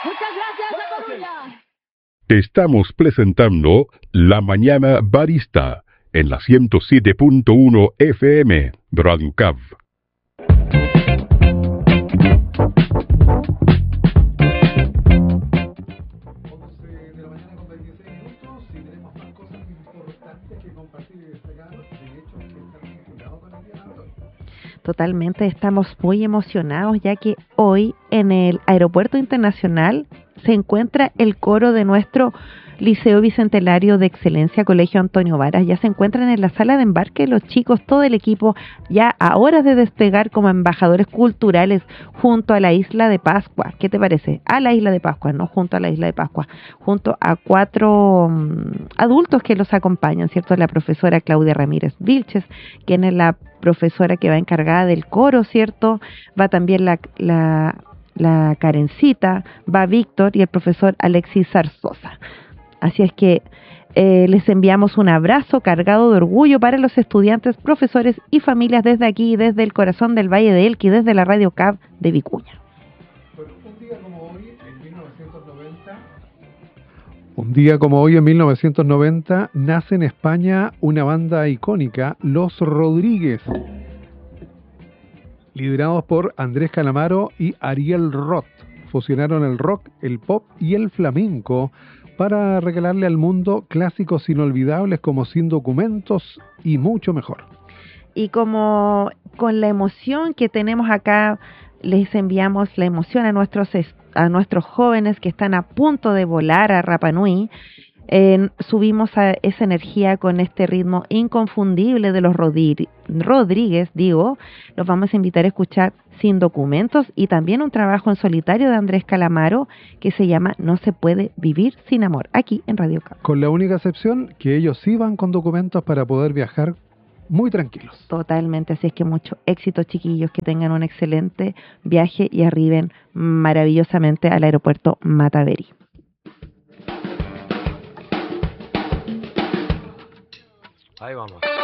Muchas gracias, a Coruña. Estamos presentando La Mañana Barista en la 107.1 FM, Radio Cav. Totalmente, estamos muy emocionados ya que hoy en el Aeropuerto Internacional se encuentra el coro de nuestro Liceo Bicentenario de Excelencia, Colegio Antonio Varas. Ya se encuentran en la sala de embarque los chicos, todo el equipo, ya a horas de despegar como embajadores culturales junto a la Isla de Pascua. ¿Qué te parece? A la Isla de Pascua, no junto a la Isla de Pascua, junto a 4 adultos que los acompañan, ¿cierto? La profesora Claudia Ramírez Vilches, quien es la profesora que va encargada del coro, ¿cierto? Va también la Karencita, va Víctor y el profesor Alexis Zarzosa. Así es que les enviamos un abrazo cargado de orgullo para los estudiantes, profesores y familias desde aquí, desde el corazón del Valle de Elqui, desde la Radio Cav de Vicuña. Un día como hoy, en 1990, nace en España una banda icónica, Los Rodríguez, liderados por Andrés Calamaro y Ariel Roth. Fusionaron el rock, el pop y el flamenco para regalarle al mundo clásicos inolvidables como Sin Documentos y mucho mejor. Y como con la emoción que tenemos acá, les enviamos la emoción a nuestros jóvenes que están a punto de volar a Rapa Nui. Subimos a esa energía con este ritmo inconfundible de los Rodríguez, los vamos a invitar a escuchar Sin Documentos y también un trabajo en solitario de Andrés Calamaro que se llama No se puede vivir sin amor, aquí en Radio Cav. Con la única excepción que ellos sí van con documentos para poder viajar muy tranquilos. Totalmente, así es que mucho éxito, chiquillos, que tengan un excelente viaje y arriben maravillosamente al aeropuerto Mataveri. Ahí vamos.